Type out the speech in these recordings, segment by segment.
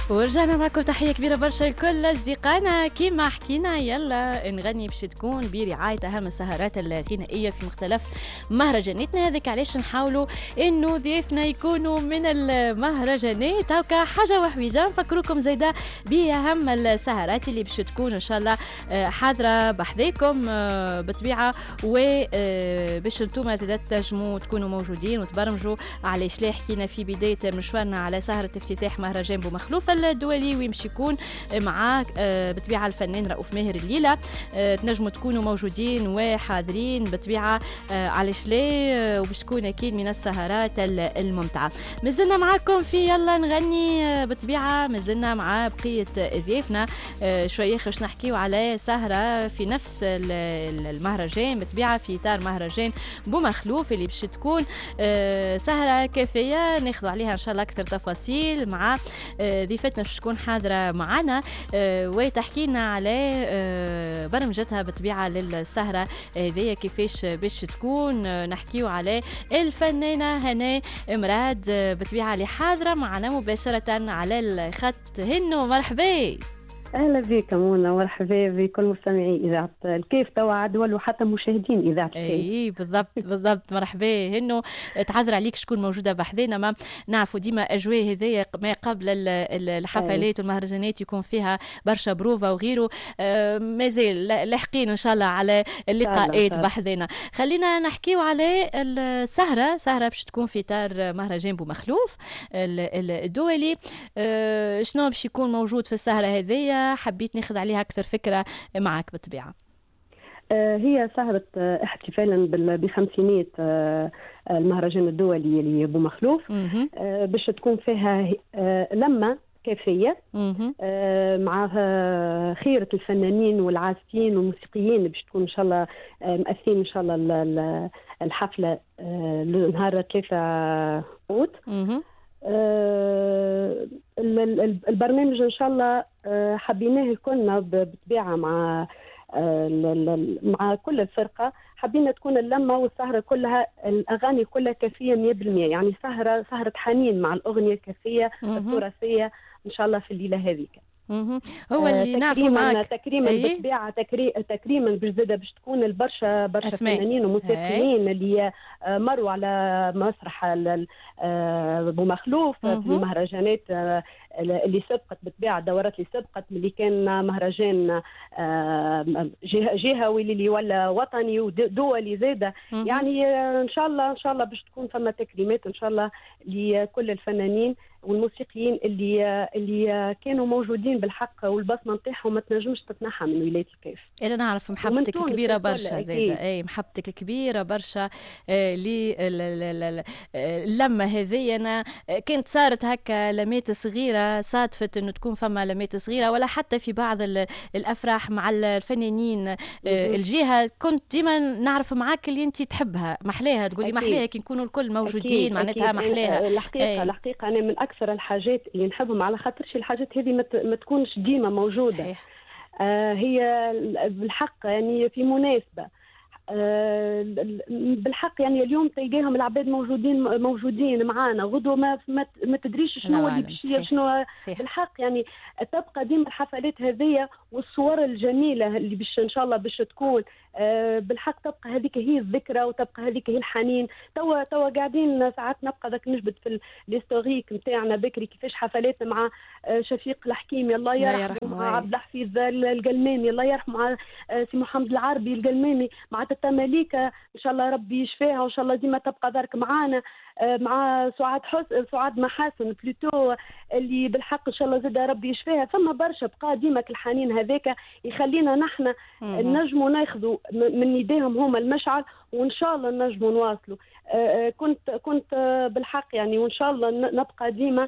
ورجعنا معكم تحية كبيرة برشا لكل أصدقائنا. كيما حكينا يلا نغني باش تكون برعاية أهم السهرات الغنائية في مختلف مهرجاناتنا. هذاك علاش نحاولوا إنه ضيفنا يكونوا من المهرجانات هكا حاجة وحويجة. نفكروكم زيدا بأهم السهرات اللي باش تكون إن شاء الله حاضرة بحذاكم بطبيعة، وباش انتم زيدا تنجموا تكونوا موجودين وتبرمجوا. علاش لا حكينا في بداية مشوارنا على سهرة افتتاح مهرجان بومخلوف الدولي ويمشي يكون مع بطبيعة الفنان رؤوف ماهر الليلة. تنجموا تكونوا موجودين وحاضرين بطبيعة، علاش لا، وباش تكون أكيد من السهرات الممتعة. مازلنا معاكم في يلا نغني بطبيعة، مازلنا مع بقية ضيافنا شوية خش نحكيو على سهرة في نفس المهرجان بطبيعة في إطار مهرجان بومخلوف اللي باش تكون سهرة كافية. ناخذ عليها إن شاء الله أكثر تفاصيل مع ضيفتنا باش تكون حاضرة معنا وتحكي لنا على برمجتها بطبيعة للسهرة هذيا كيفاش باش تكون. نحكيو على الفنانة هناء مراد بطبيعة اللي حاضرة معنا مباشرة على الخط. هنو مرحبا. اهلا بك منى، مرحبا بكل مستمعي اذاعه الكيف توا عدول وحتى مشاهدين اذاعه الكيف. اي بالضبط مرحبا. هنو تعذر عليك شكون موجوده بحذنا، ما نعرفوا ديما اجواء هذيا ما قبل الحفلات والمهرجانات يكون فيها برشا بروفا وغيره. مازال لاحقين ان شاء الله على اللقاءات بحذنا. خلينا نحكيو على سهره باش تكون في اطار مهرجان بومخلوف الدولي. شنو باش يكون موجود في السهره هذيا؟ حبيت ناخذ عليها أكثر فكرة معك بالطبيعة. هي سهرة احتفالا بخمسينية المهرجان الدولي لبومخلوف، باش تكون فيها لمة كافية مع خيرة الفنانين والعازفين والموسيقيين باش تكون إن شاء الله مؤثرين إن شاء الله الحفلة نهار 3 أوت. البرنامج ان شاء الله حبيناه كلنا بطبيعه مع كل الفرقه. حبينا تكون اللمه والسهره كلها الاغاني كلها كافيه 100%، يعني سهره حنين مع الاغنيه الكافيه التراثيه ان شاء الله في الليله هذيك. هو اللي نعرفه معك تكريما بالطبيعه تكريما باش تكون البرشا فنانين وموسيقيين اللي مروا على مسرح بومخلوف في المهرجانات اللي سبقت بالطبيعه، الدورات اللي سبقت اللي كان مهرجان جهوي اللي ولا وطني ودولي زاده. يعني ان شاء الله باش تكون ثم تكريمات ان شاء الله لكل الفنانين والموسيقيين اللي كانوا موجودين بالحق، والبصمه نتاعهم ما تنجمش تتنحى من ولايه الكيف. انا نعرف محبتك الكبيره برشا زاده، اي محبتك الكبيره برشا اللمه هذه. انا كنت صارت هكا لمات صغيره، صادفت انه تكون فما لمات صغيره ولا حتى في بعض الافراح مع الفنانين الجهه. كنت ديما نعرف معاك اللي انت تحبها محلاها، تقولي محلاها كي نكونوا الكل موجودين معناتها محلاها. الحقيقه انا من اكثر الحاجات اللي نحبهم على خاطرش الحاجات هذه ما تكونش ديما موجوده. صحيح. هي بالحق يعني في مناسبه بالحق، يعني اليوم تلقاهم العباد موجودين معانا، غدوه ما تدريش شنو اللي بشي شنو. بالحق يعني تبقى ديما الحفلات هذيا والصور الجميله اللي باش ان شاء الله باش تكون بالحق تبقى هذيك هي الذكرى وتبقى هذيك هي الحنين. توا قاعدين ساعات نبقى ذاك نجبد في الهيستوريك نتاعنا بكري كيفاش حفلات مع شفيق الحكيمي الله يرحمه، مع عبد الحفيظ القلمامي الله يرحمه، مع سي محمد العربي القلمامي، مع تتا مليكه ان شاء الله ربي يشفيها وان شاء الله ديما تبقى ذاك معانا، مع سعاد محاسن بلوتو اللي بالحق ان شاء الله زاد ربي يشفيها. ثم برشا بقى ديما الحنين هذاك يخلينا نحن نجموا ناخذوا من يديهم هما المشعل، وان شاء الله نجموا نواصلوا. كنت بالحق يعني، وان شاء الله نبقى ديما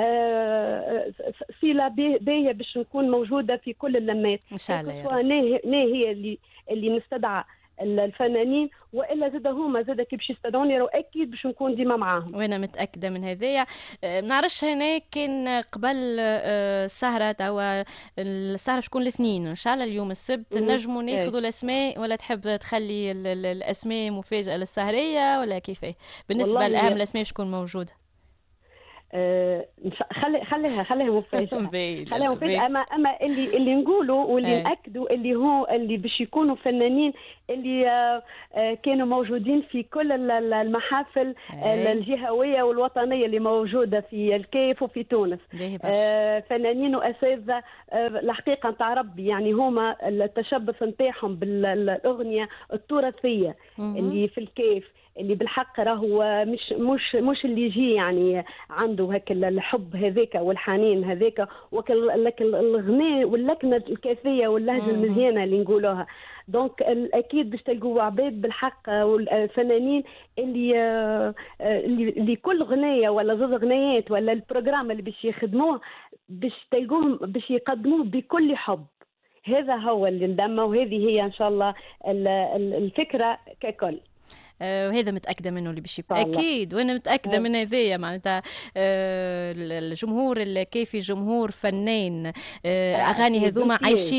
صله باهيه باش نكون موجوده في كل اللمات ان شاء الله. هي اللي نستدعى الفنانين، والا زاد هما زاد كي باش يستدعوني راه اكيد باش نكون ديما معاهم. وانا متاكده من هذايا. ما نعرفش هنا كان قبل السهره او السهره شكون الاثنين ان شاء الله اليوم السبت نجموا ناخذوا الاسماء، ولا تحب تخلي الاسماء مفاجاه للسهريه ولا كيفاه؟ بالنسبه لاهم الاسماء شكون موجوده؟ خليها مفاجأة. خليها مفاجأة. أما اللي نقولوا واللي نأكدوا اللي هو اللي باش يكونوا فنانين اللي كانوا موجودين في كل المحافل الجهوية والوطنية اللي موجودة في الكيف وفي تونس. فنانين وأساتذة الحقيقة نتاع ربي، يعني هما التشبث نتاعهم بالأغنية التراثية اللي في الكيف، اللي بالحق راهو مش اللي يجي يعني عنده هيك الحب هذاك والحنين هذاك، ولكن الغناء واللكنه الكافيه واللهجه المزيانه اللي نقولوها. دونك اكيد باش تلقوا عباد بالحق والفنانين اللي كل غنيه ولا زوج غنيات ولا البروجرام اللي باش يخدموه باش تلقوهم باش يقدموه بكل حب. هذا هو اللي ندمه، وهذه هي ان شاء الله الفكره ككل. وهذا متأكدة منه اللي باش يكون أكيد، وأنا متأكدة من هذايا معناتها. الجمهور الكيفي جمهور فنان، أغاني هذوما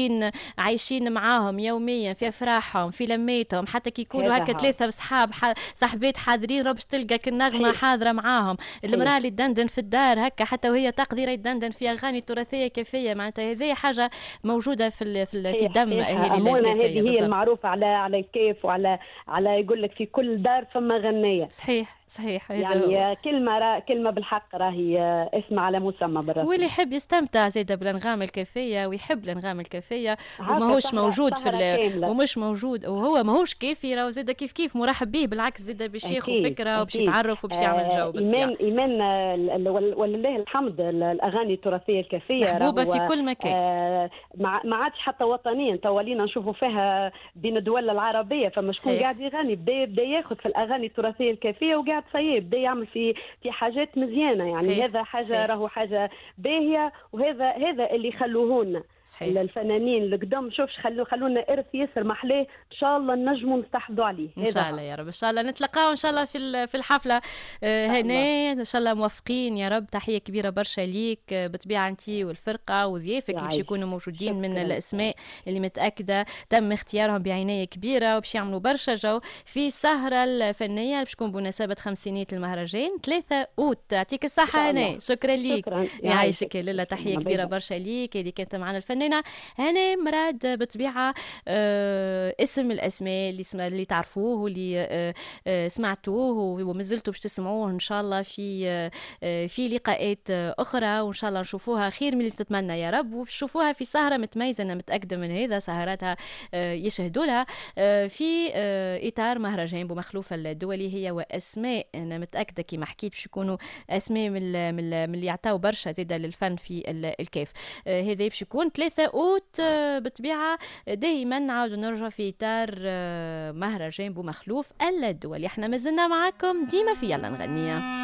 عايشين معاهم يوميا في أفراحهم في لميتهم، حتى كي يكونوا هكا ثلاثة صاحبات حاضرين باش تلقى النغمة حاضرة معاهم. المرأة اللي تدندن في الدار هكا حتى وهي تقدر يدندن في أغاني تراثية كيفية، معناتها هذه حاجة موجودة في الدم. هذه هي المعروفة على الكيف وعلى يقول لك في كل دار فما غنية. صحيح يعني كلمة بالحق راهي اسم على مسمى بالرسم. واللي يحب يستمتع زيدا بالانغام الكيفية ويحب الانغام الكيفية وماهوش موجود ومش موجود وهو ماهوش كيفي، راهو زيدا كيف مرحب به، بالعكس زيدا باش ياخذ فكرة وباش يتعرف وباش يعمل جو. إيمان ولله الحمد الأغاني التراثية الكيفية محبوبة في كل مكان، ما عادش حتى وطنيا تولينا نشوفوا فيها بين الدول العربية. فما شكون قاعد يغني بدا ياخذ في الأغاني التراثية الكيفية وقاعد بدا يعمل في حاجات مزيانه يعني. هذا حاجه راهو حاجه باهيه، وهذا اللي خلوهن الفنانين القدام. شوفش خلونا ارث ياسر محلاه، ان شاء الله نجموا نستحفظوا عليه ان شاء الله يا رب. ان شاء الله نتلقاو ان شاء الله في الحفله هنا ان شاء الله موفقين يا رب. تحيه كبيره برشا ليك بطبيعه انت والفرقه وضيافك اللي باش يكونوا موجودين من الاسماء اللي متاكده تم اختيارهم بعنايه كبيره وباش يعملوا برشا جو في السهره الفنيه باش تكون بمناسبه 50 المهرجان 3 أوت. يعطيك الصحه هنا. شكرا ليك، يعيشك لاله. تحيه كبيره برشا ليك. هذه كانت معنا الفنانة هاني مراد. بطبيعة اسم الأسماء اللي تعرفوه واللي سمعتوه ومازلتوا باش تسمعوه إن شاء الله في لقاءات أخرى، وإن شاء الله نشوفوها خير من اللي تتمنى يا رب، وبشوفوها في سهرة متميزة. أنا متأكدة من هذا، سهراتها يشهدوا لها في إطار مهرجان بومخلوف الدولي. هي وأسماء أنا متأكدة كما حكيت باش يكونوا أسماء من اللي يعطاو برشا زيادة للفن في الكيف. هذا باش يكون 3 أوت. بطبيعة دائما نعاودوا نرجع في إطار مهرجان بومخلوف الدولي. احنا مازلنا معاكم ديما في يلا نغنية.